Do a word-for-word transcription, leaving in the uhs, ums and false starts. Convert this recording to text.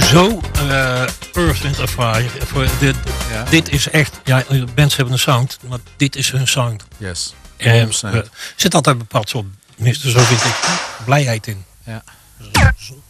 zo uh, Earth, Wind and Fire. Voor dit, ja. dit is echt, ja, bands hebben een sound, maar dit is hun sound. Yes. En er zit altijd een bepaald soort, tenminste zo vind ik, blijheid in. Ja. Zo,